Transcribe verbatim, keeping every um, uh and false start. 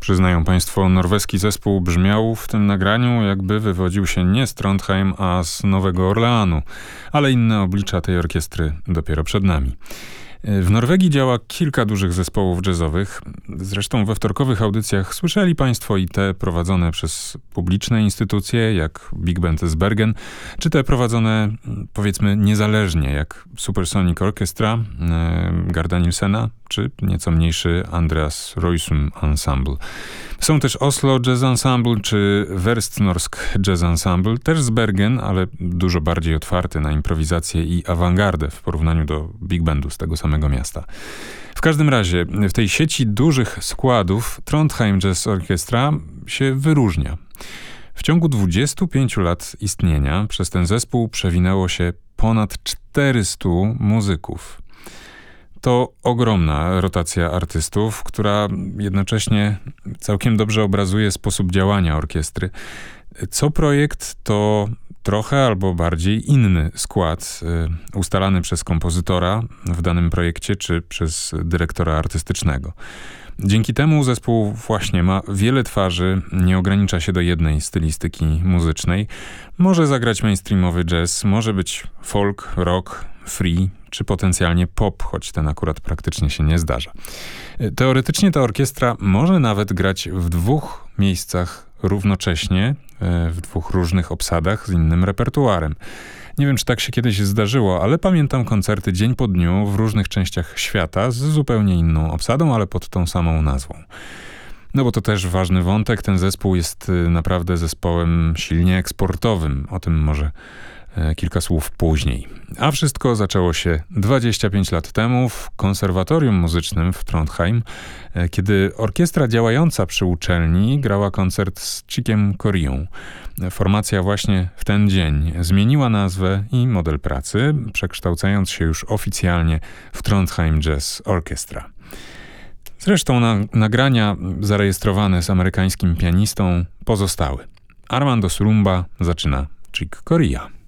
Przyznają państwo, norweski zespół brzmiał w tym nagraniu, jakby wywodził się nie z Trondheim, a z Nowego Orleanu. Ale inne oblicza tej orkiestry dopiero przed nami. W Norwegii działa kilka dużych zespołów jazzowych. Zresztą we wtorkowych audycjach słyszeli państwo i te prowadzone przez publiczne instytucje, jak Big Band z Bergen, czy te prowadzone, powiedzmy, niezależnie, jak Supersonic Orchestra Garda Nilsena, czy nieco mniejszy Andreas Roysum Ensemble. Są też Oslo Jazz Ensemble, czy Verstnorsk Jazz Ensemble, też z Bergen, ale dużo bardziej otwarty na improwizację i awangardę w porównaniu do Big Bandu z tego samego miasta. W każdym razie w tej sieci dużych składów Trondheim Jazz Orchestra się wyróżnia. W ciągu dwudziestu pięciu lat istnienia przez ten zespół przewinęło się ponad czterystu muzyków. To ogromna rotacja artystów, która jednocześnie całkiem dobrze obrazuje sposób działania orkiestry. Co projekt to trochę albo bardziej inny skład y, ustalany przez kompozytora w danym projekcie czy przez dyrektora artystycznego. Dzięki temu zespół właśnie ma wiele twarzy, nie ogranicza się do jednej stylistyki muzycznej. Może zagrać mainstreamowy jazz, może być folk, rock, free, czy potencjalnie pop, choć ten akurat praktycznie się nie zdarza. Teoretycznie ta orkiestra może nawet grać w dwóch miejscach równocześnie, w dwóch różnych obsadach z innym repertuarem. Nie wiem, czy tak się kiedyś zdarzyło, ale pamiętam koncerty dzień po dniu w różnych częściach świata z zupełnie inną obsadą, ale pod tą samą nazwą. No bo to też ważny wątek. Ten zespół jest naprawdę zespołem silnie eksportowym. O tym może kilka słów później. A wszystko zaczęło się dwadzieścia pięć lat temu w konserwatorium muzycznym w Trondheim, kiedy orkiestra działająca przy uczelni grała koncert z Chickiem Coreą. Formacja właśnie w ten dzień zmieniła nazwę i model pracy, przekształcając się już oficjalnie w Trondheim Jazz Orchestra. Zresztą na, nagrania zarejestrowane z amerykańskim pianistą pozostały. Armando Surumba zaczyna Chick Corea.